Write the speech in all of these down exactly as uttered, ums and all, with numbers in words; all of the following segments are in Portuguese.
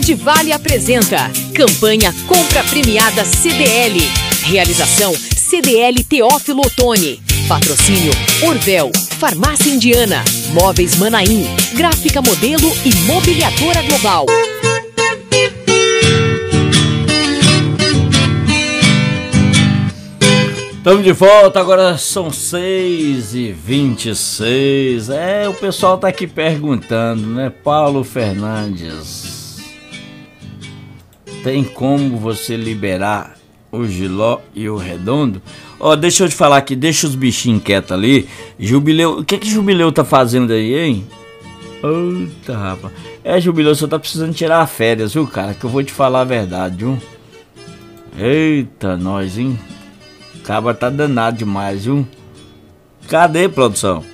Rede Vale apresenta Campanha Compra Premiada C D L. Realização C D L Teófilo Otoni. Patrocínio Orvel, Farmácia Indiana, Móveis Manaim, Gráfica Modelo e Mobiliadora Global. Estamos de volta, agora são seis e vinte e seis. É, o pessoal tá aqui perguntando, né? Paulo Fernandes, tem como você liberar o Giló e o Redondo? Ó, oh, deixa eu te falar aqui, deixa os bichinhos quietos ali. Jubileu, o que que Jubileu tá fazendo aí, hein? Eita, rapaz. É, Jubileu, você tá precisando tirar férias, viu, cara? Que eu vou te falar a verdade, viu? Eita, nós, hein? O cabra tá danado demais, viu? Cadê, produção?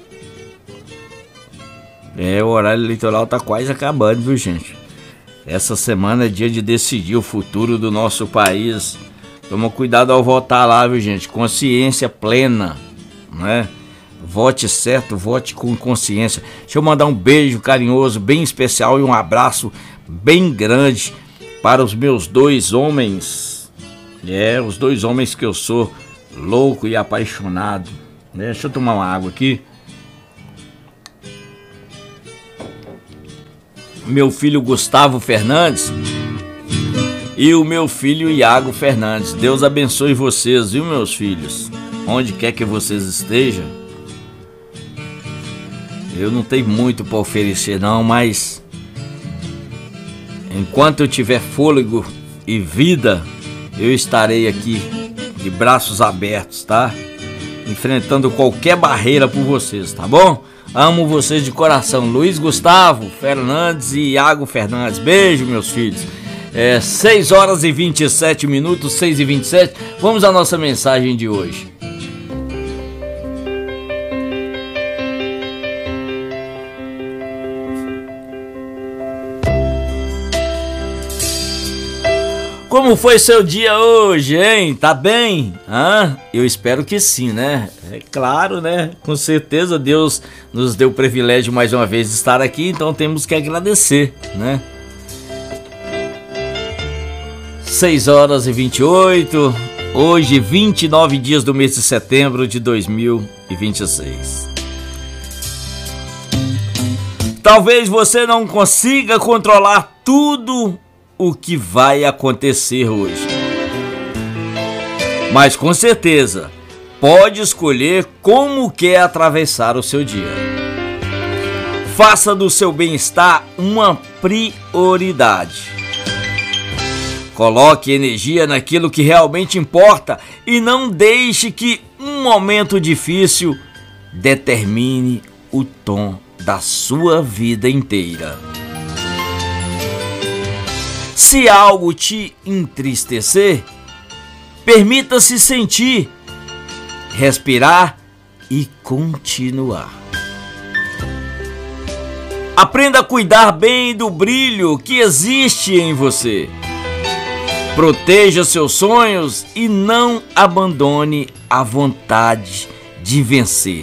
É, o horário eleitoral tá quase acabando, viu, gente? Essa semana é dia de decidir o futuro do nosso país. Toma cuidado ao votar lá, viu, gente? Consciência plena, né? Vote certo, vote com consciência. Deixa eu mandar um beijo carinhoso, bem especial e um abraço bem grande para os meus dois homens. É, os dois homens que eu sou louco e apaixonado. Deixa eu tomar uma água aqui. Meu filho Gustavo Fernandes e o meu filho Iago Fernandes. Deus abençoe vocês, viu, meus filhos? Onde quer que vocês estejam. Eu não tenho muito para oferecer não, mas enquanto eu tiver fôlego e vida, eu estarei aqui de braços abertos, tá? Enfrentando qualquer barreira por vocês, tá bom? Amo vocês de coração. Luiz Gustavo Fernandes e Iago Fernandes. Beijo, meus filhos. É seis horas e vinte e sete minutos, seis e vinte e sete. Vamos à nossa mensagem de hoje. Como foi seu dia hoje, hein? Tá bem? Hã? Eu espero que sim, né? É claro, né? Com certeza Deus nos deu o privilégio mais uma vez de estar aqui, então temos que agradecer, né? seis horas e vinte e oito, hoje vinte e nove dias do mês de setembro de dois mil e vinte e seis. Talvez você não consiga controlar tudo o que vai acontecer hoje, mas com certeza pode escolher como quer atravessar o seu dia. Faça do seu bem-estar uma prioridade. Coloque energia naquilo que realmente importa e não deixe que um momento difícil determine o tom da sua vida inteira. Se algo te entristecer, permita-se sentir, respirar e continuar. Aprenda a cuidar bem do brilho que existe em você. Proteja seus sonhos e não abandone a vontade de vencer,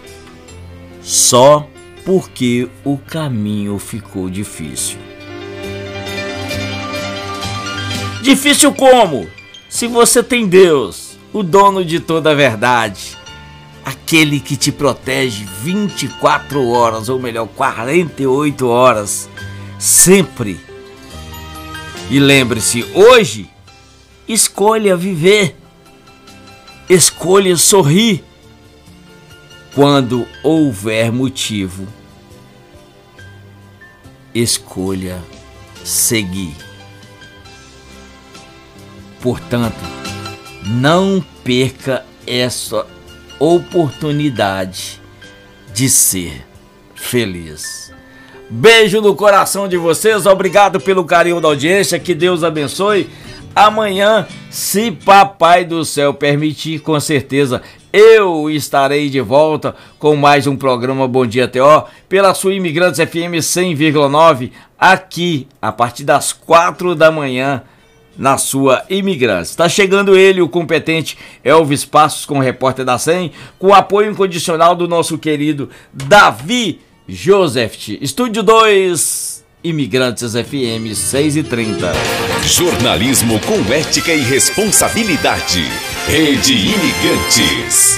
só porque o caminho ficou difícil. Difícil como? Se você tem Deus, o dono de toda a verdade, aquele que te protege vinte e quatro horas, ou melhor, quarenta e oito horas, sempre. E lembre-se, hoje, escolha viver, escolha sorrir. Quando houver motivo, escolha seguir. Portanto, não perca essa oportunidade de ser feliz. Beijo no coração de vocês, obrigado pelo carinho da audiência, que Deus abençoe. Amanhã, se Papai do Céu permitir, com certeza eu estarei de volta com mais um programa Bom Dia T O pela sua Imigrantes F M cem vírgula nove, aqui a partir das quatro da manhã. Na sua Imigrantes. Está chegando ele, o competente Elvis Passos, com o repórter da cem, com o apoio incondicional do nosso querido Davi Joseph. Estúdio dois Imigrantes F M seis e trinta. Jornalismo com ética e responsabilidade. Rede Imigrantes.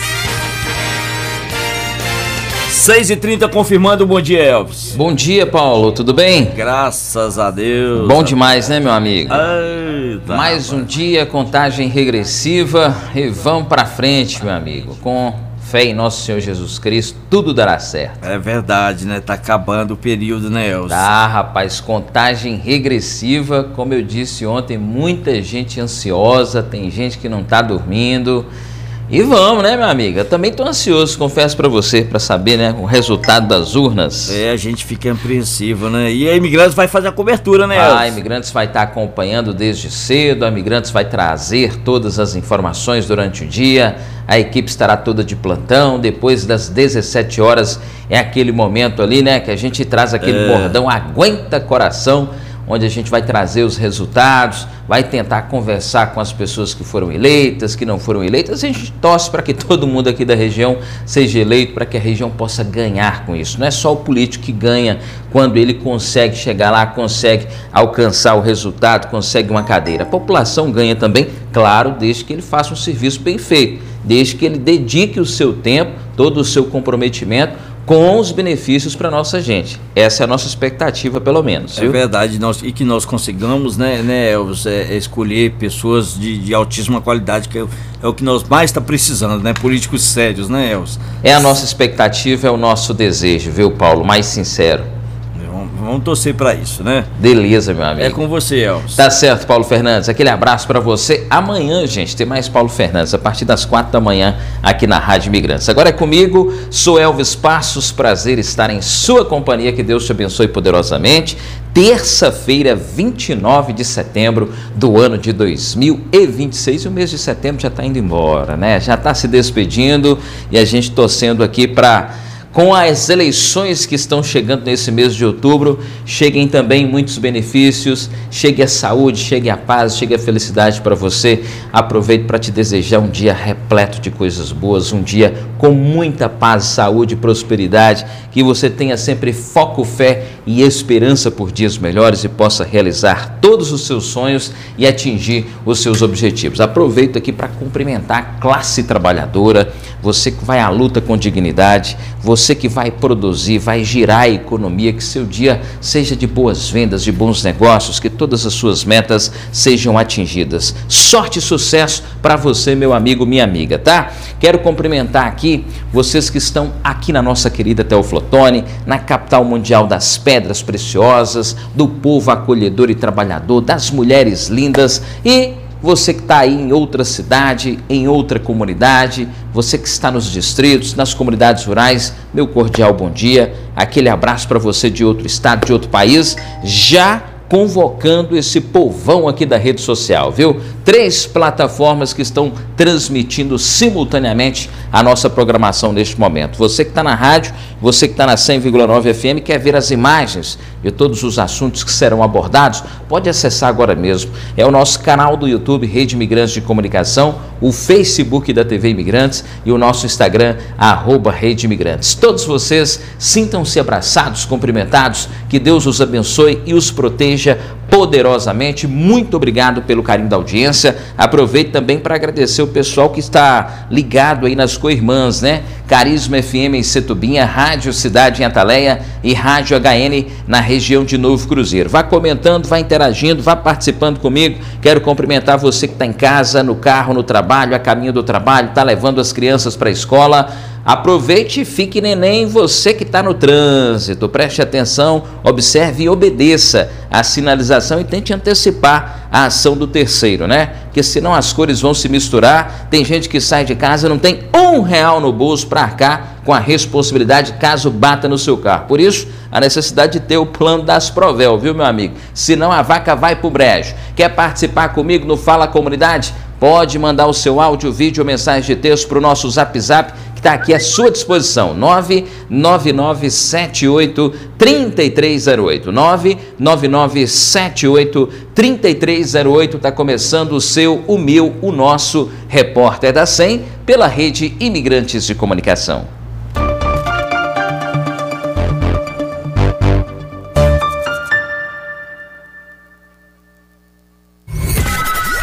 seis e trinta confirmando. Bom dia, Elvis. Bom dia, Paulo, tudo bem? Graças a Deus. Bom demais, né, meu amigo? Eita, Mais rapaz. um dia, contagem regressiva e vamos pra frente, meu amigo. Com fé em nosso Senhor Jesus Cristo, tudo dará certo. É verdade, né? Tá acabando o período, né, Elvis? Tá, rapaz, contagem regressiva, como eu disse ontem, muita gente ansiosa, tem gente que não tá dormindo. E vamos, né, minha amiga? Eu também tô ansioso, confesso pra você, pra saber, né, o resultado das urnas. É, a gente fica apreensivo, né? E a Imigrantes vai fazer a cobertura, né, Elvis? A Imigrantes vai estar acompanhando desde cedo, a Imigrantes vai trazer todas as informações durante o dia, a equipe estará toda de plantão, depois das dezessete horas é aquele momento ali, né, que a gente traz aquele é. bordão, aguenta coração, onde a gente vai trazer os resultados, vai tentar conversar com as pessoas que foram eleitas, que não foram eleitas. A gente torce para que todo mundo aqui da região seja eleito, para que a região possa ganhar com isso. Não é só o político que ganha quando ele consegue chegar lá, consegue alcançar o resultado, consegue uma cadeira. A população ganha também, claro, desde que ele faça um serviço bem feito, desde que ele dedique o seu tempo, todo o seu comprometimento com os benefícios para nossa gente. Essa é a nossa expectativa, pelo menos. Viu? É verdade, nós, e que nós consigamos, né, né Elvis, é, é escolher pessoas de, de altíssima qualidade, que é, é o que nós mais está precisando, né? Políticos sérios, né, Elvis? É a nossa expectativa, é o nosso desejo, viu, Paulo? Mais sincero. Vamos, vamos torcer para isso, né? Beleza, meu amigo. É com você, Elvis. Tá certo, Paulo Fernandes. Aquele abraço para você. Amanhã, gente, tem mais Paulo Fernandes, a partir das quatro da manhã, aqui na Rádio Imigrantes. Agora é comigo, sou Elvis Passos, prazer estar em sua companhia, que Deus te abençoe poderosamente. Terça-feira, vinte e nove de setembro do ano de dois mil e vinte e seis, e o mês de setembro já está indo embora, né? Já está se despedindo e a gente torcendo aqui para, com as eleições que estão chegando nesse mês de outubro, cheguem também muitos benefícios, chegue a saúde, chegue a paz, chegue a felicidade para você. Aproveito para te desejar um dia repleto de coisas boas, um dia com muita paz, saúde e prosperidade, que você tenha sempre foco, fé e esperança por dias melhores e possa realizar todos os seus sonhos e atingir os seus objetivos. Aproveito aqui para cumprimentar a classe trabalhadora, você que vai à luta com dignidade, você que vai produzir, vai girar a economia, que seu dia seja de boas vendas, de bons negócios, que todas as suas metas sejam atingidas. Sorte e sucesso para você, meu amigo, minha amiga, tá? Quero cumprimentar aqui vocês que estão aqui na nossa querida Teoflotone, na capital mundial das pedras preciosas, do povo acolhedor e trabalhador, das mulheres lindas, e você que está aí em outra cidade, em outra comunidade, você que está nos distritos, nas comunidades rurais, meu cordial bom dia, aquele abraço para você de outro estado, de outro país, já convocando esse povão aqui da rede social, viu? Três plataformas que estão transmitindo simultaneamente a nossa programação neste momento. Você que está na rádio, você que está na cem vírgula nove F M, quer ver as imagens de todos os assuntos que serão abordados, pode acessar agora mesmo. É o nosso canal do YouTube, Rede Imigrantes de Comunicação, o Facebook da T V Imigrantes e o nosso Instagram, arroba Rede Imigrantes. Todos vocês sintam-se abraçados, cumprimentados, que Deus os abençoe e os proteja poderosamente. Muito obrigado pelo carinho da audiência. Aproveito também para agradecer o pessoal que está ligado aí nas co-irmãs, né? Carisma F M em Setubinha, Rádio Cidade em Ataleia e Rádio H N na região de Novo Cruzeiro. Vá comentando, vá interagindo, vá participando comigo. Quero cumprimentar você que está em casa, no carro, no trabalho, a caminho do trabalho, está levando as crianças para a escola. Aproveite e fique neném, você que está no trânsito, preste atenção, observe e obedeça a sinalização e tente antecipar a ação do terceiro, né? Porque senão as cores vão se misturar, tem gente que sai de casa e não tem um real no bolso para arcar com a responsabilidade caso bata no seu carro. Por isso, a necessidade de ter o plano das Provel, viu, meu amigo? Senão a vaca vai pro brejo. Quer participar comigo no Fala Comunidade? Pode mandar o seu áudio, vídeo ou mensagem de texto para o nosso Zap Zap, que está aqui à sua disposição, nove nove nove sete oito, três três zero oito, nove nove nove sete oito, três três zero oito. Está começando o seu, o meu, o nosso Repórter da cem pela Rede Imigrantes de Comunicação.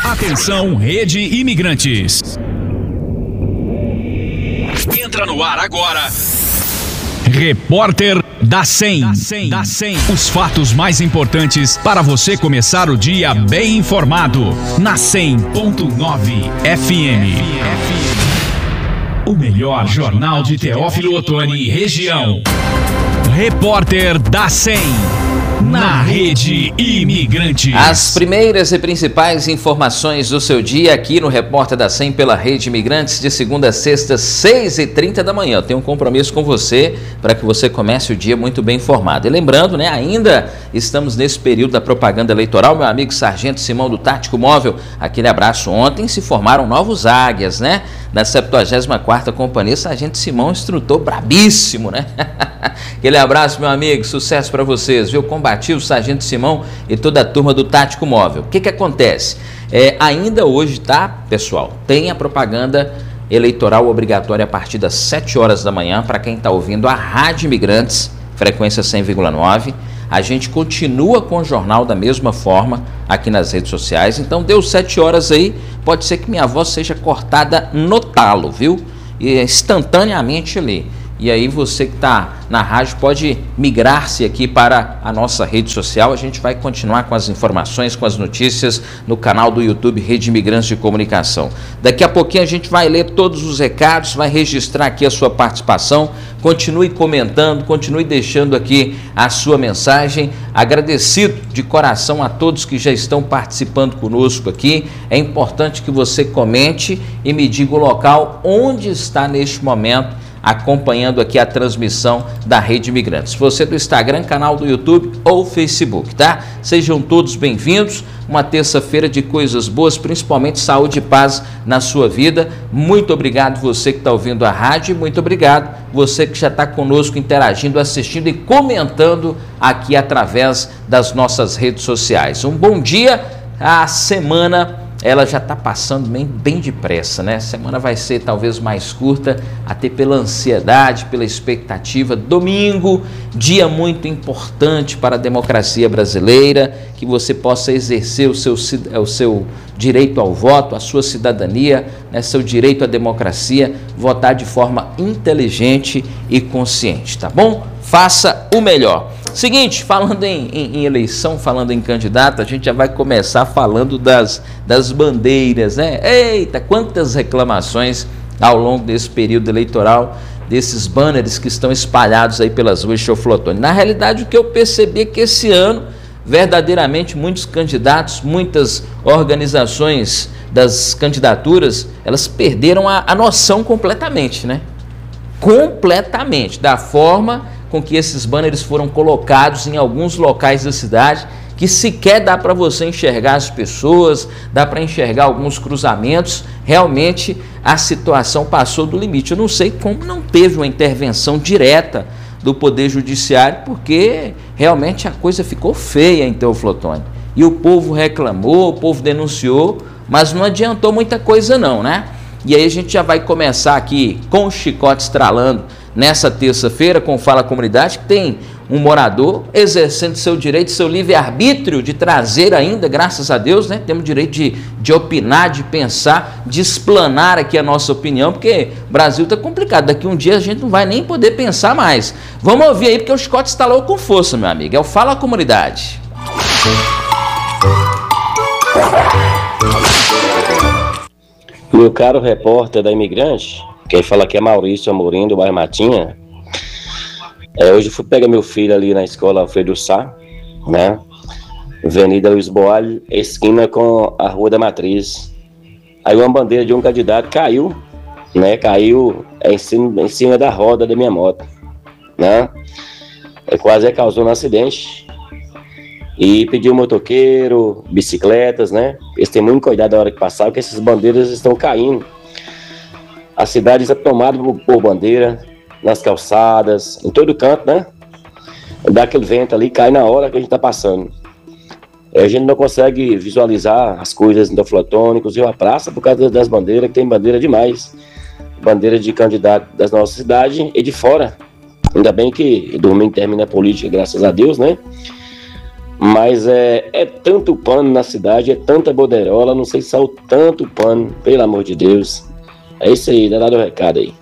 Atenção, Rede Imigrantes. Entra no ar agora. Repórter da cem. Da cem. Os fatos mais importantes para você começar o dia bem informado. Na cem ponto nove F M. O melhor jornal de Teófilo Otoni e região. Repórter da cem. Na Rede Imigrantes. As primeiras e principais informações do seu dia aqui no Repórter da cem pela Rede Imigrantes, de segunda a sexta, seis e trinta da manhã. Eu tenho um compromisso com você para que você comece o dia muito bem informado. E lembrando, né, ainda estamos nesse período da propaganda eleitoral. Meu amigo Sargento Simão do Tático Móvel, aquele abraço. Ontem se formaram novos águias, né? Da septuagésima quarta Companhia, Sargento Simão, instrutor brabíssimo, né? Aquele abraço, meu amigo, sucesso para vocês, viu? Combativo, Sargento Simão e toda a turma do Tático Móvel. O que que acontece? É, ainda hoje, tá, pessoal, tem a propaganda eleitoral obrigatória a partir das sete horas da manhã, para quem está ouvindo a Rádio Imigrantes, frequência cem vírgula nove. A gente continua com o jornal da mesma forma aqui nas redes sociais. Então deu sete horas aí, pode ser que minha voz seja cortada no talo, viu? E instantaneamente ali. E aí você que está na rádio pode migrar-se aqui para a nossa rede social. A gente vai continuar com as informações, com as notícias no canal do YouTube Rede Imigrantes de Comunicação. Daqui a pouquinho a gente vai ler todos os recados, vai registrar aqui a sua participação. Continue comentando, continue deixando aqui a sua mensagem. Agradecido de coração a todos que já estão participando conosco aqui. É importante que você comente e me diga o local onde está neste momento acompanhando aqui a transmissão da Rede Imigrantes. Você do Instagram, canal do YouTube ou Facebook, tá? Sejam todos bem-vindos. Uma terça-feira de coisas boas, principalmente saúde e paz na sua vida. Muito obrigado você que está ouvindo a rádio, muito obrigado você que já está conosco interagindo, assistindo e comentando aqui através das nossas redes sociais. Um bom dia. A semana ela já está passando bem, bem depressa, né? A semana vai ser talvez mais curta, até pela ansiedade, pela expectativa. Domingo, dia muito importante para a democracia brasileira, que você possa exercer o seu, o seu direito ao voto, a sua cidadania, né? Seu direito à democracia, votar de forma inteligente e consciente, tá bom? Faça o melhor. Seguinte, falando em, em, em eleição, falando em candidato, a gente já vai começar falando das, das bandeiras, né? Eita, quantas reclamações ao longo desse período eleitoral, desses banners que estão espalhados aí pelas ruas de Teófilo Otoni. Na realidade, o que eu percebi é que esse ano, verdadeiramente, muitos candidatos, muitas organizações das candidaturas, elas perderam a, a noção completamente, né? Completamente, da forma com que esses banners foram colocados em alguns locais da cidade, que sequer dá para você enxergar as pessoas, dá para enxergar alguns cruzamentos. Realmente a situação passou do limite. Eu não sei como não teve uma intervenção direta do Poder Judiciário, porque realmente a coisa ficou feia em Teófilo Otoni. E o povo reclamou, o povo denunciou, mas não adiantou muita coisa não, né? E aí a gente já vai começar aqui com o chicote estralando nessa terça-feira com o Fala Comunidade, que tem um morador exercendo seu direito, seu livre-arbítrio de trazer ainda, graças a Deus, né? Temos direito de, de opinar, de pensar, de explanar aqui a nossa opinião, porque o Brasil está complicado. Daqui um dia a gente não vai nem poder pensar mais. Vamos ouvir aí, porque o chicote estalou com força, meu amigo. É o Fala Comunidade. Meu caro repórter da Imigrante, quem fala aqui é Maurício Amorim, do bairro Matinha. É, hoje eu fui pegar meu filho ali na escola Alfredo Sá, né? Avenida Luiz Boalho, esquina com a Rua da Matriz. Aí uma bandeira de um candidato caiu, né? Caiu em cima, em cima da roda da minha moto, né? É, quase causou um acidente. E pediu motoqueiro, bicicletas, né? Eles têm muito cuidado na hora que passar, porque essas bandeiras estão caindo. A cidade está tomada por, por bandeira, nas calçadas, em todo canto, né? Dá aquele vento ali, cai na hora que a gente está passando. A gente não consegue visualizar as coisas do Teófilo Otoni, inclusive a praça, por causa das bandeiras, que tem bandeira demais. Bandeira de candidato da nossa cidade e de fora. Ainda bem que domingo termina a política, graças a Deus, né? Mas é, é tanto pano na cidade, é tanta boderola, não sei se saiu tanto pano, pelo amor de Deus. É isso aí, dá dado o recado aí.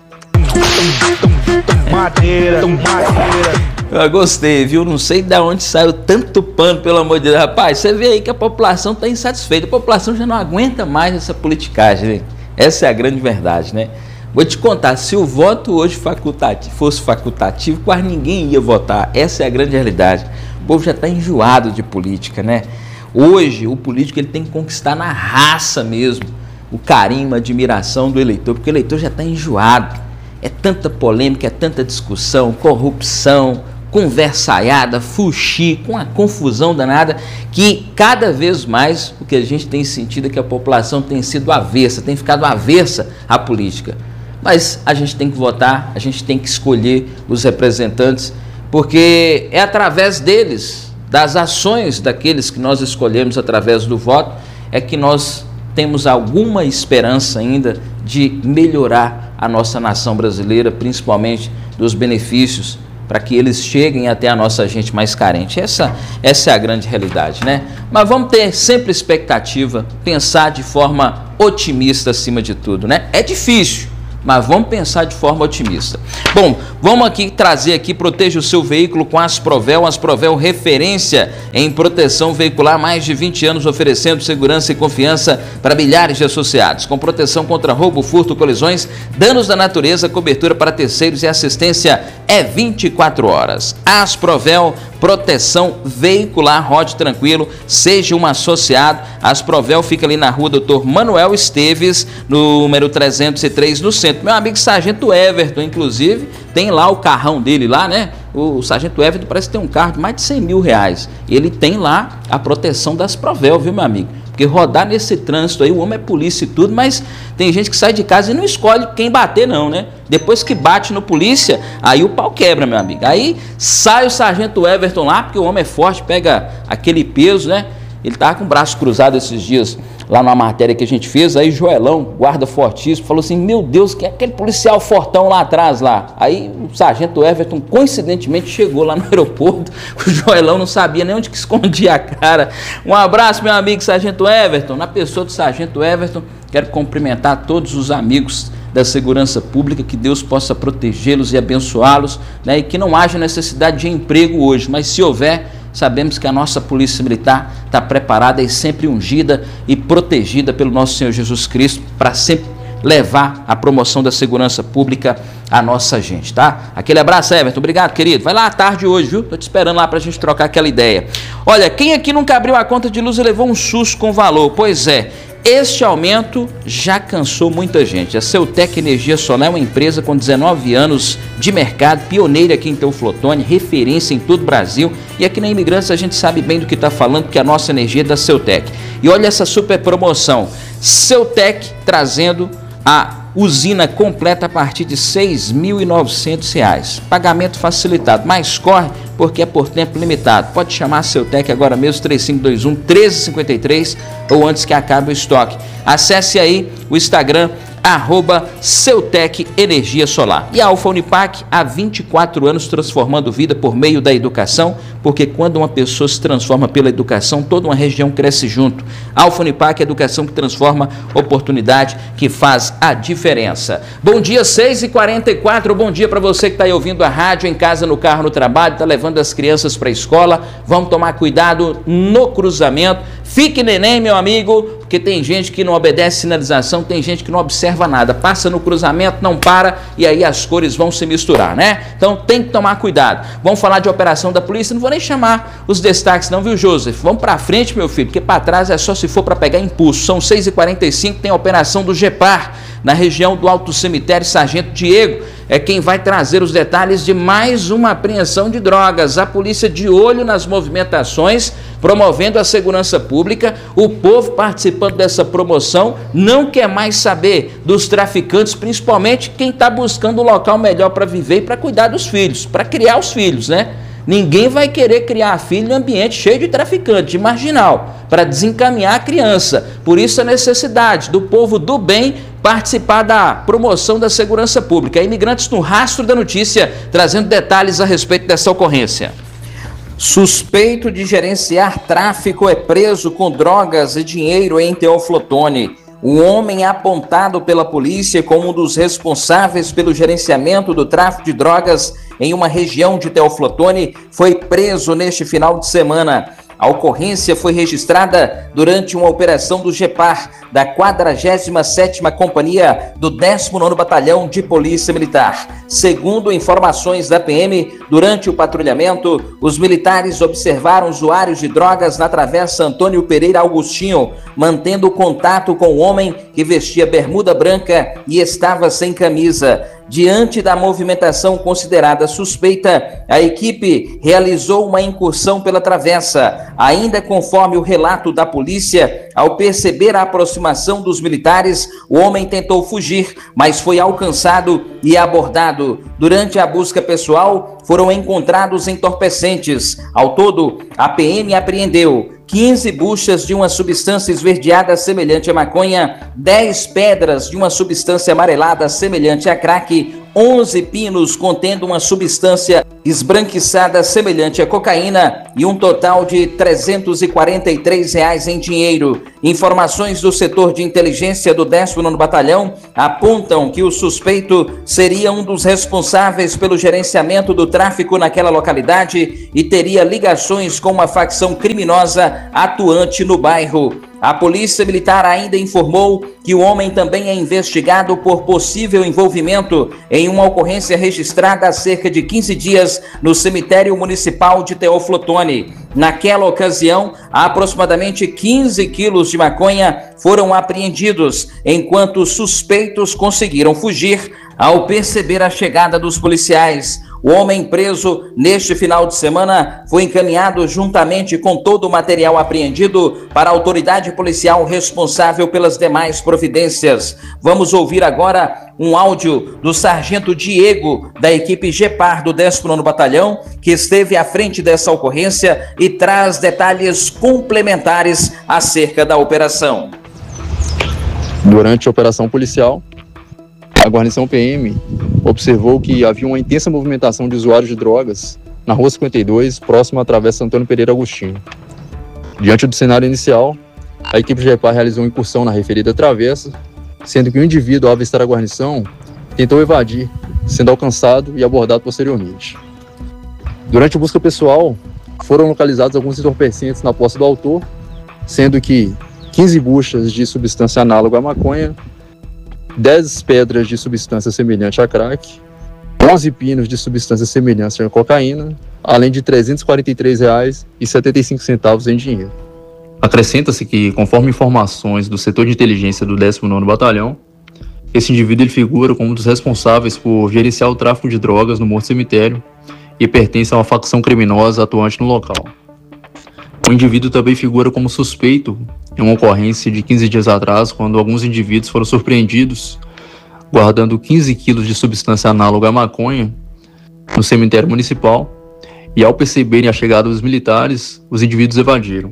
Madeira, madeira. Eu gostei, viu? Não sei de onde saiu tanto pano, pelo amor de Deus. Rapaz, você vê aí que a população está insatisfeita. A população já não aguenta mais essa politicagem, né? Essa é a grande verdade, né? Vou te contar, se o voto hoje facultativo, fosse facultativo, quase ninguém ia votar. Essa é a grande realidade. O povo já está enjoado de política, né? Hoje, o político ele tem que conquistar na raça mesmo o carinho, a admiração do eleitor, porque o eleitor já está enjoado. É tanta polêmica, é tanta discussão, corrupção, conversaiada, fuxi, com a confusão danada, que cada vez mais o que a gente tem sentido é que a população tem sido avessa, tem ficado avessa à política. Mas a gente tem que votar, a gente tem que escolher os representantes, porque é através deles, das ações daqueles que nós escolhemos através do voto, é que nós temos alguma esperança ainda de melhorar a nossa nação brasileira, principalmente dos benefícios, para que eles cheguem até a nossa gente mais carente. Essa, essa é a grande realidade, né? Mas vamos ter sempre expectativa, pensar de forma otimista acima de tudo, né? É difícil, mas vamos pensar de forma otimista. Bom, vamos aqui trazer aqui, proteja o seu veículo com Asprovel. Asprovel, referência em proteção veicular, mais de vinte anos oferecendo segurança e confiança para milhares de associados, com proteção contra roubo, furto, colisões, danos da natureza, cobertura para terceiros e assistência é vinte e quatro horas. Asprovel, proteção veicular, rode tranquilo, seja um associado. Asprovel fica ali na rua doutor Manuel Esteves, número trezentos e três, no centro. Meu amigo Sargento Everton, inclusive, tem lá o carrão dele lá, né? O Sargento Everton parece que tem um carro de mais de cem mil reais. Ele tem lá a proteção da Asprovel, viu, meu amigo? Porque rodar nesse trânsito aí, o homem é polícia e tudo, mas tem gente que sai de casa e não escolhe quem bater não, né? Depois que bate no polícia, aí o pau quebra, meu amigo. Aí sai o Sargento Everton lá, porque o homem é forte, pega aquele peso, né? Ele tava com o braço cruzado esses dias, lá numa matéria que a gente fez, aí Joelão, guarda fortíssimo, falou assim, meu Deus, que é aquele policial fortão lá atrás lá? Aí o Sargento Everton, coincidentemente, chegou lá no aeroporto, o Joelão não sabia nem onde que escondia a cara. Um abraço, meu amigo Sargento Everton. Na pessoa do Sargento Everton, quero cumprimentar todos os amigos da segurança pública, que Deus possa protegê-los e abençoá-los, né? E que não haja necessidade de emprego hoje, mas se houver, sabemos que a nossa Polícia Militar está preparada e sempre ungida e protegida pelo nosso Senhor Jesus Cristo para sempre levar a promoção da segurança pública à nossa gente, tá? Aquele abraço, Everton. Obrigado, querido. Vai lá à tarde hoje, viu? Tô te esperando lá pra gente trocar aquela ideia. Olha, quem aqui nunca abriu a conta de luz e levou um susto com valor? Pois é. Este aumento já cansou muita gente. A Ceutec Energia Solar é uma empresa com dezenove anos de mercado, pioneira aqui em Teoflotone, referência em todo o Brasil. E aqui na Imigrantes a gente sabe bem do que está falando, porque a nossa energia é da Ceutec. E olha essa super promoção. Ceutec trazendo a usina completa a partir de seis mil e novecentos reais. Pagamento facilitado, mas corre porque é por tempo limitado. Pode chamar a Ceutec agora mesmo, três cinco dois um, um três cinco três, ou antes que acabe o estoque. Acesse aí o Instagram, arroba Ceutec Energia Solar. E a Alfa Unipac, há vinte e quatro anos transformando vida por meio da educação, porque quando uma pessoa se transforma pela educação, toda uma região cresce junto. Alfa Unipac, educação que transforma, oportunidade que faz a diferença. Bom dia, seis e quarenta e quatro, bom dia para você que está aí ouvindo a rádio, em casa, no carro, no trabalho, está levando as crianças para a escola. Vamos tomar cuidado no cruzamento. Fique neném, meu amigo, porque tem gente que não obedece sinalização, tem gente que não observa nada, passa no cruzamento, não para, e aí as cores vão se misturar, né? Então tem que tomar cuidado. Vamos falar de operação da polícia, não vou nem chamar os destaques não, viu, Joseph? Vamos pra frente, meu filho, porque para trás é só se for para pegar impulso. São seis e quarenta e cinco, tem a operação do GEPAR, na região do Alto Cemitério. Sargento Diego é quem vai trazer os detalhes de mais uma apreensão de drogas. A polícia de olho nas movimentações, promovendo a segurança pública. O povo participando dessa promoção não quer mais saber dos traficantes, principalmente quem está buscando um local melhor para viver e para cuidar dos filhos, para criar os filhos, né? Ninguém vai querer criar filho em um ambiente cheio de traficante, de marginal, para desencaminhar a criança. Por isso a necessidade do povo do bem participar da promoção da segurança pública. Imigrantes no rastro da notícia, trazendo detalhes a respeito dessa ocorrência. Suspeito de gerenciar tráfico é preso com drogas e dinheiro em Teófilo Otoni. O homem apontado pela polícia como um dos responsáveis pelo gerenciamento do tráfico de drogas em uma região de Teófilo Otoni foi preso neste final de semana. A ocorrência foi registrada durante uma operação do GEPAR, da quadragésima sétima Companhia do décimo nono Batalhão de Polícia Militar. Segundo informações da P M, durante o patrulhamento, os militares observaram usuários de drogas na Travessa Antônio Pereira Augustinho, mantendo contato com o homem que vestia bermuda branca e estava sem camisa. Diante da movimentação considerada suspeita, a equipe realizou uma incursão pela travessa. Ainda conforme o relato da polícia, ao perceber a aproximação dos militares, o homem tentou fugir, mas foi alcançado e abordado. Durante a busca pessoal, foram encontrados entorpecentes. Ao todo, a P M apreendeu quinze buchas de uma substância esverdeada semelhante a maconha, dez pedras de uma substância amarelada semelhante a crack, onze pinos contendo uma substância esbranquiçada semelhante a cocaína e um total de trezentos e quarenta e três reais em dinheiro. Informações do setor de inteligência do décimo nono Batalhão apontam que o suspeito seria um dos responsáveis pelo gerenciamento do tráfico naquela localidade e teria ligações com uma facção criminosa atuante no bairro. A Polícia Militar ainda informou que o homem também é investigado por possível envolvimento em uma ocorrência registrada há cerca de quinze dias no cemitério municipal de Teófilo Otoni. Naquela ocasião, aproximadamente quinze quilos de maconha foram apreendidos, enquanto os suspeitos conseguiram fugir ao perceber a chegada dos policiais. O homem preso neste final de semana foi encaminhado juntamente com todo o material apreendido para a autoridade policial responsável pelas demais providências. Vamos ouvir agora um áudio do sargento Diego, da equipe GEPAR do décimo nono Batalhão, que esteve à frente dessa ocorrência e traz detalhes complementares acerca da operação. Durante a operação policial, a guarnição P M observou que havia uma intensa movimentação de usuários de drogas na Rua cinquenta e dois, próximo à Travessa Antônio Pereira Agostinho. Diante do cenário inicial, a equipe GEPAR realizou uma incursão na referida travessa, sendo que um indivíduo, ao avistar a guarnição, tentou evadir, sendo alcançado e abordado posteriormente. Durante a busca pessoal, foram localizados alguns entorpecentes na posse do autor, sendo que quinze buchas de substância análoga à maconha, dez pedras de substância semelhante a crack, onze pinos de substância semelhante a cocaína, além de trezentos e quarenta e três reais e setenta e cinco centavos em dinheiro. Acrescenta-se que, conforme informações do setor de inteligência do décimo nono Batalhão, esse indivíduo ele figura como um dos responsáveis por gerenciar o tráfico de drogas no Morro Cemitério e pertence a uma facção criminosa atuante no local. O indivíduo também figura como suspeito em uma ocorrência de quinze dias atrás, quando alguns indivíduos foram surpreendidos guardando quinze quilos de substância análoga à maconha no cemitério municipal, e ao perceberem a chegada dos militares, os indivíduos evadiram.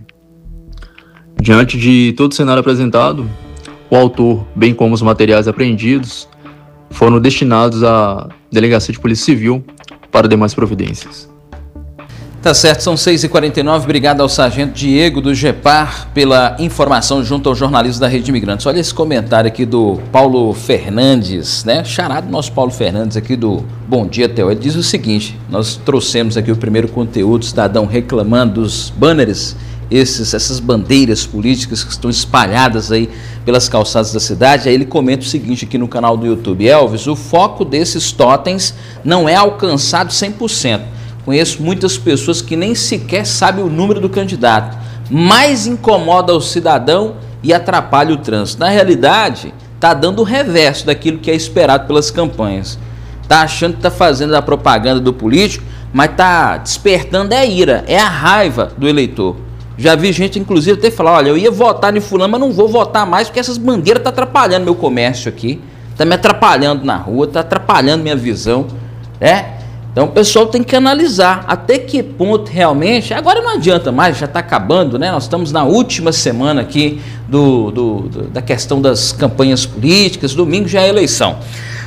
Diante de todo o cenário apresentado, o autor, bem como os materiais apreendidos, foram destinados à Delegacia de Polícia Civil para demais providências. Tá certo, são seis e quarenta e nove, obrigado ao sargento Diego do GEPAR pela informação junto ao jornalismo da Rede Imigrantes. Olha esse comentário aqui do Paulo Fernandes, né? Charado nosso Paulo Fernandes aqui do Bom Dia, Theo. Ele diz o seguinte: nós trouxemos aqui o primeiro conteúdo, cidadão reclamando dos banners, esses, essas bandeiras políticas que estão espalhadas aí pelas calçadas da cidade. Aí ele comenta o seguinte aqui no canal do YouTube: Elvis, o foco desses totens não é alcançado cem por cento. Conheço muitas pessoas que nem sequer sabem o número do candidato, mas incomoda o cidadão e atrapalha o trânsito. Na realidade, está dando o reverso daquilo que é esperado pelas campanhas. Está achando que está fazendo a propaganda do político, mas está despertando é a ira, é a raiva do eleitor. Já vi gente, inclusive, até falar: olha, eu ia votar no fulano, mas não vou votar mais porque essas bandeiras estão atrapalhando meu comércio aqui, está me atrapalhando na rua, está atrapalhando minha visão, né? Então o pessoal tem que analisar até que ponto realmente, agora não adianta mais, já está acabando, né? Nós estamos na última semana aqui do, do, do, da questão das campanhas políticas, domingo já é eleição.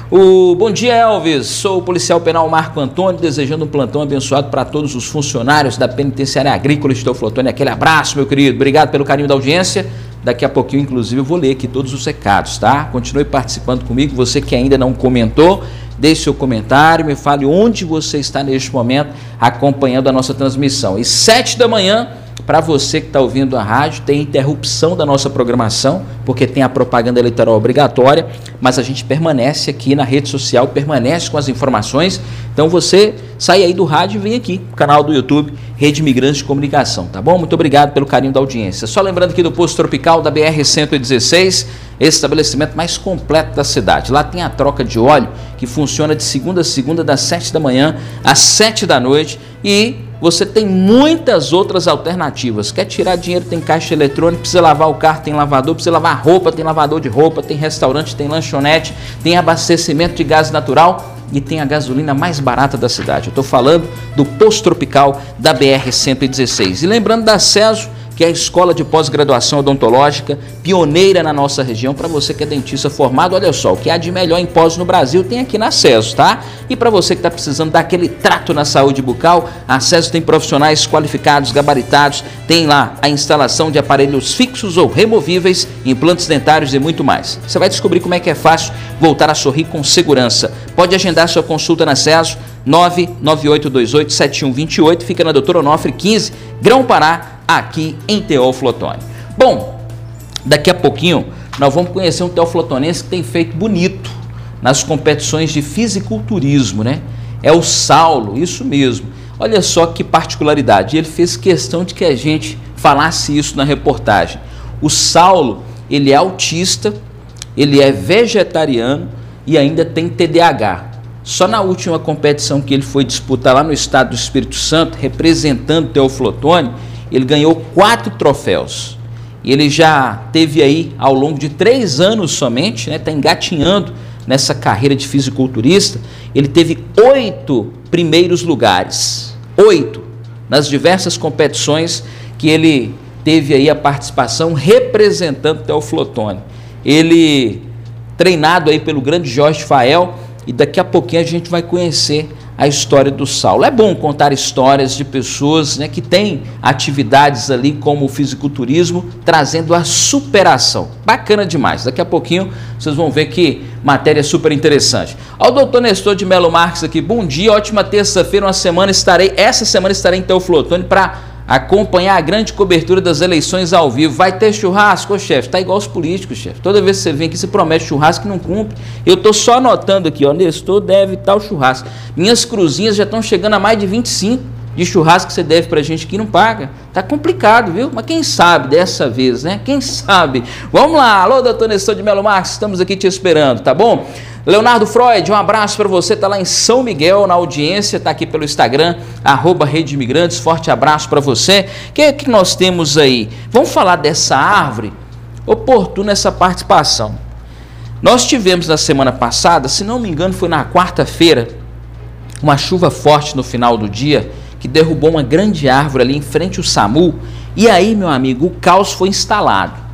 O bom dia, Elvis. Sou o policial penal Marco Antônio, desejando um plantão abençoado para todos os funcionários da Penitenciária Agrícola de Teoflotone. Aquele abraço, meu querido. Obrigado pelo carinho da audiência. Daqui a pouquinho, inclusive, eu vou ler aqui todos os recados, tá? Continue participando comigo. Você que ainda não comentou, deixe seu comentário, me fale onde você está neste momento acompanhando a nossa transmissão. E sete da manhã, para você que está ouvindo a rádio, tem interrupção da nossa programação, porque tem a propaganda eleitoral obrigatória, mas a gente permanece aqui na rede social, permanece com as informações. Então você sai aí do rádio e vem aqui, no canal do YouTube, Rede Imigrantes de Comunicação, tá bom? Muito obrigado pelo carinho da audiência. Só lembrando aqui do Posto Tropical da B R cento e dezesseis, esse estabelecimento mais completo da cidade. Lá tem a troca de óleo, que funciona de segunda a segunda, das sete da manhã às sete da noite, e você tem muitas outras alternativas. Quer tirar dinheiro, tem caixa eletrônica, precisa lavar o carro, tem lavador, precisa lavar roupa, tem lavador de roupa, tem restaurante, tem lanchonete, tem abastecimento de gás natural e tem a gasolina mais barata da cidade. Eu estou falando do Posto Tropical da B R cento e dezesseis. E lembrando da CESO, que é a Escola de Pós-Graduação Odontológica, pioneira na nossa região. Para você que é dentista formado, olha só, o que há de melhor em pós no Brasil tem aqui na CESO, tá? E para você que está precisando daquele trato na saúde bucal, a CESO tem profissionais qualificados, gabaritados, tem lá a instalação de aparelhos fixos ou removíveis, implantes dentários e muito mais. Você vai descobrir como é que é fácil voltar a sorrir com segurança. Pode agendar sua consulta na CESO, nove nove oito dois oito sete um dois oito, fica na Doutor Onofre quinze, Grão-Pará, aqui em Teoflotone. Bom, daqui a pouquinho nós vamos conhecer um teoflotonense que tem feito bonito nas competições de fisiculturismo, né? É o Saulo, isso mesmo. Olha só que particularidade, ele fez questão de que a gente falasse isso na reportagem. O Saulo, ele é autista, ele é vegetariano e ainda tem T D A H. Só na última competição que ele foi disputar lá no estado do Espírito Santo, representando Teoflotone, ele ganhou quatro troféus. Ele já teve aí, ao longo de três anos somente, né, está engatinhando nessa carreira de fisiculturista, ele teve oito primeiros lugares. Oito. Nas diversas competições que ele teve aí a participação representando Teoflotone. Ele, treinado aí pelo grande Jorge Fael, e daqui a pouquinho a gente vai conhecer a história do Saulo. É bom contar histórias de pessoas, né, que têm atividades ali como o fisiculturismo, trazendo a superação. Bacana demais. Daqui a pouquinho vocês vão ver que matéria super interessante. Ao doutor Nestor de Melo Marques aqui, bom dia, ótima terça-feira, uma semana estarei, essa semana estarei em Teoflotone para acompanhar a grande cobertura das eleições ao vivo. Vai ter churrasco? Ô, chefe, tá igual os políticos, chefe. Toda vez que você vem aqui, você promete churrasco e não cumpre. Eu tô só anotando aqui, ó, Nestor deve tal churrasco. Minhas cruzinhas já estão chegando a mais de vinte e cinco de churrasco que você deve pra gente que não paga. Tá complicado, viu? Mas quem sabe dessa vez, né? Quem sabe? Vamos lá. Alô, doutor Nestor de Melo Marques, estamos aqui te esperando, tá bom? Leonardo Freud, um abraço para você, tá lá em São Miguel, na audiência, tá aqui pelo Instagram, arroba Rede Imigrantes, forte abraço para você. O que é que nós temos aí? Vamos falar dessa árvore? Oportuna essa participação. Nós tivemos na semana passada, se não me engano foi na quarta-feira, uma chuva forte no final do dia, que derrubou uma grande árvore ali em frente ao SAMU, e aí, meu amigo, o caos foi instalado.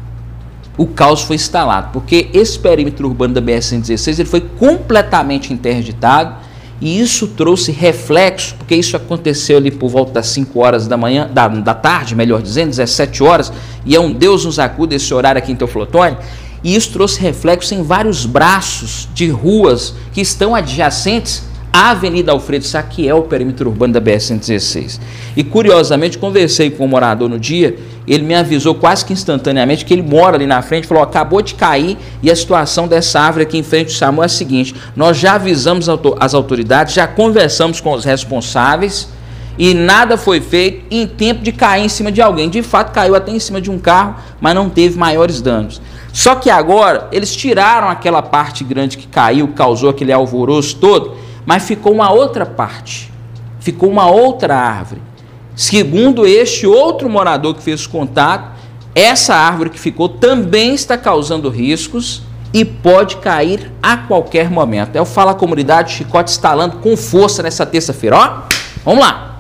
O caos foi instalado, porque esse perímetro urbano da B R cento e dezesseis ele foi completamente interditado e isso trouxe reflexo, porque isso aconteceu ali por volta das cinco horas da manhã, da, da tarde, melhor dizendo, dezessete horas, e é um Deus nos acuda esse horário aqui em Teoflotone, e isso trouxe reflexo em vários braços de ruas que estão adjacentes à Avenida Alfredo Sá, que é o perímetro urbano da B R cento e dezesseis. E curiosamente, conversei com o morador no dia, ele me avisou quase que instantaneamente que ele mora ali na frente, falou, acabou de cair e a situação dessa árvore aqui em frente ao SAMU é a seguinte, nós já avisamos as autoridades, já conversamos com os responsáveis e nada foi feito em tempo de cair em cima de alguém. De fato, caiu até em cima de um carro, mas não teve maiores danos. Só que agora, eles tiraram aquela parte grande que caiu, causou aquele alvoroço todo, mas ficou uma outra parte, ficou uma outra árvore. Segundo este outro morador que fez contato, essa árvore que ficou também está causando riscos e pode cair a qualquer momento. É o Fala Comunidade, chicote instalando com força nessa terça-feira. Ó, vamos lá!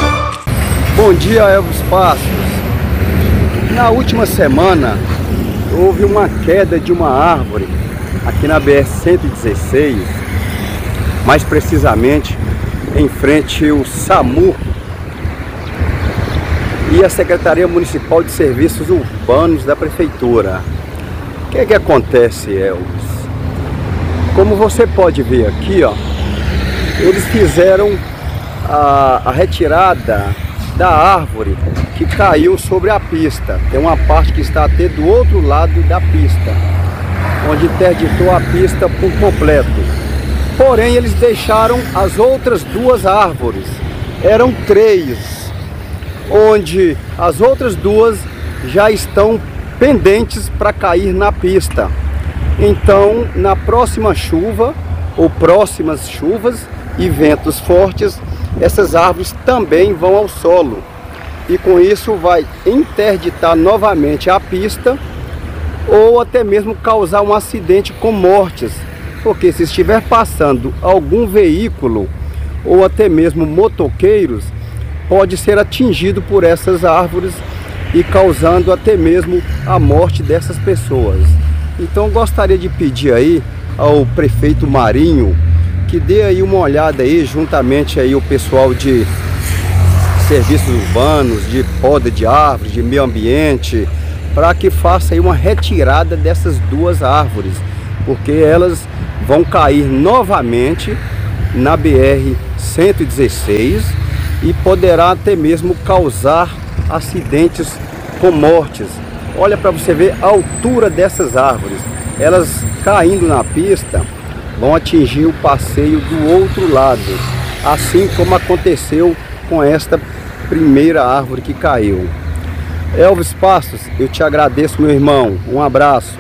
Bom dia, Elvis Passos. Na última semana, houve uma queda de uma árvore aqui na B R cento e dezesseis, mais precisamente em frente ao SAMU e a Secretaria Municipal de Serviços Urbanos da Prefeitura. O que é que acontece, Elvis? Como você pode ver aqui, ó, eles fizeram a, a retirada da árvore que caiu sobre a pista. Tem uma parte que está até do outro lado da pista, onde interditou a pista por completo. Porém, eles deixaram as outras duas árvores. Eram três, onde as outras duas já estão pendentes para cair na pista. Então, na próxima chuva ou próximas chuvas e ventos fortes, essas árvores também vão ao solo. E com isso vai interditar novamente a pista ou até mesmo causar um acidente com mortes. Porque se estiver passando algum veículo ou até mesmo motoqueiros, pode ser atingido por essas árvores e causando até mesmo a morte dessas pessoas. Então gostaria de pedir aí ao prefeito Marinho que dê aí uma olhada aí juntamente aí o pessoal de serviços urbanos, de poda de árvores, de meio ambiente, para que faça aí uma retirada dessas duas árvores, porque elas vão cair novamente na B R cento e dezesseis e poderá até mesmo causar acidentes com mortes. Olha para você ver a altura dessas árvores. Elas caindo na pista vão atingir o passeio do outro lado, assim como aconteceu com esta primeira árvore que caiu. Elvis Passos, eu te agradeço, meu irmão. Um abraço.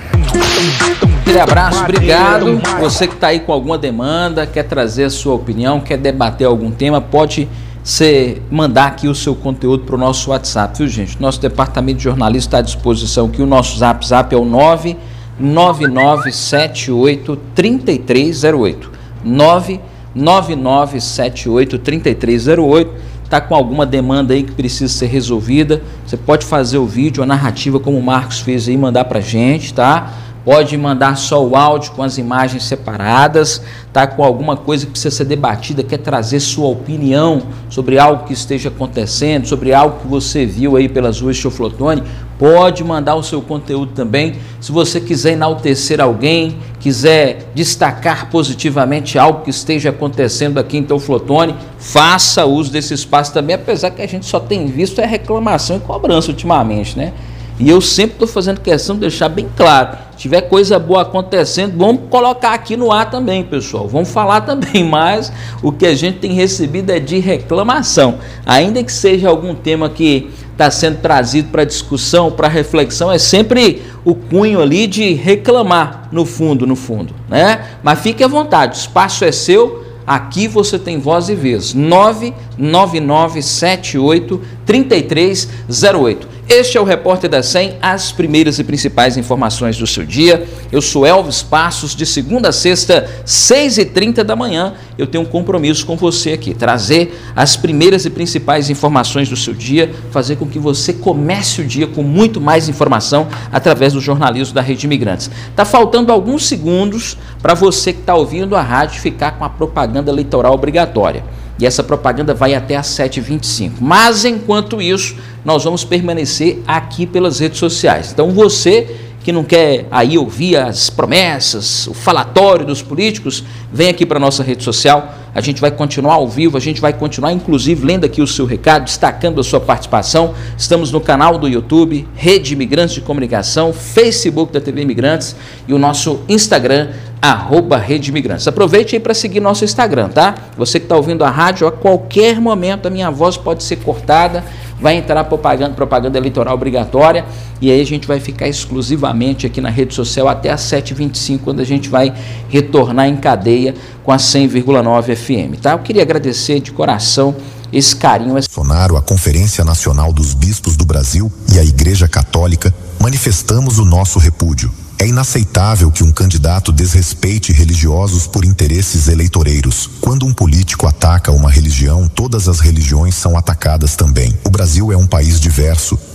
Aquele abraço, obrigado. Você que está aí com alguma demanda, quer trazer a sua opinião, quer debater algum tema, pode você mandar aqui o seu conteúdo para o nosso WhatsApp, viu, gente? Nosso departamento de jornalismo está à disposição aqui. O nosso zap zap é o nove nove nove sete oito três três zero oito. nove nove nove sete oito três três zero oito. Está com alguma demanda aí que precisa ser resolvida, você pode fazer o vídeo, a narrativa como o Marcos fez aí, mandar para a gente, tá? Pode mandar só o áudio com as imagens separadas, tá? Com alguma coisa que precisa ser debatida, quer trazer sua opinião sobre algo que esteja acontecendo, sobre algo que você viu aí pelas ruas de Teoflotone, pode mandar o seu conteúdo também. Se você quiser enaltecer alguém, quiser destacar positivamente algo que esteja acontecendo aqui em Teoflotone, faça uso desse espaço também, apesar que a gente só tem visto é reclamação e cobrança ultimamente, né? E eu sempre estou fazendo questão de deixar bem claro, se tiver coisa boa acontecendo, vamos colocar aqui no ar também, pessoal, vamos falar também, mas o que a gente tem recebido é de reclamação, ainda que seja algum tema que está sendo trazido para discussão, para reflexão, é sempre o cunho ali de reclamar, no fundo, no fundo, né? Mas fique à vontade, o espaço é seu. Aqui você tem voz e vez. nove nove nove sete oito três três zero oito. Este é o Repórter da cem, as primeiras e principais informações do seu dia. Eu sou Elvis Passos, de segunda a sexta, seis e trinta da manhã. Eu tenho um compromisso com você aqui, trazer as primeiras e principais informações do seu dia, fazer com que você comece o dia com muito mais informação através do jornalismo da Rede Imigrantes. Está faltando alguns segundos para você que está ouvindo a rádio ficar com a propaganda eleitoral obrigatória. E essa propaganda vai até às sete e vinte e cinco. Mas, enquanto isso, nós vamos permanecer aqui pelas redes sociais. Então, você que não quer aí ouvir as promessas, o falatório dos políticos, vem aqui para a nossa rede social. A gente vai continuar ao vivo, a gente vai continuar, inclusive, lendo aqui o seu recado, destacando a sua participação. Estamos no canal do YouTube, Rede Imigrantes de Comunicação, Facebook da T V Imigrantes e o nosso Instagram, arroba Rede Imigrantes. Aproveite aí para seguir nosso Instagram, tá? Você que está ouvindo a rádio, a qualquer momento a minha voz pode ser cortada, vai entrar propaganda, propaganda eleitoral obrigatória e aí a gente vai ficar exclusivamente aqui na rede social até às sete e vinte e cinco, quando a gente vai retornar em cadeia com a cem vírgula nove F M, tá? Eu queria agradecer de coração esse carinho. Bolsonaro, a Conferência Nacional dos Bispos do Brasil e a Igreja Católica, manifestamos o nosso repúdio. É inaceitável que um candidato desrespeite religiosos por interesses eleitoreiros. Quando um político ataca uma religião, todas as religiões são atacadas também. O Brasil é um país diverso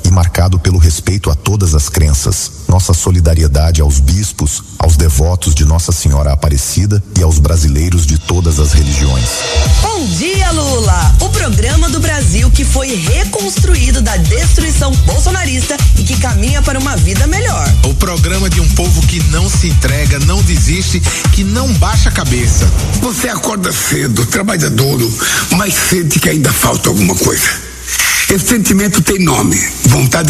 e marcado pelo respeito a todas as crenças. Nossa solidariedade aos bispos, aos devotos de Nossa Senhora Aparecida e aos brasileiros de todas as religiões. Bom dia, Lula! O programa do Brasil que foi reconstruído da destruição bolsonarista e que caminha para uma vida melhor. O programa de um povo que não se entrega, não desiste, que não baixa a cabeça. Você acorda cedo, trabalha duro, mas sente que ainda falta alguma coisa. Esse sentimento tem nome, vontade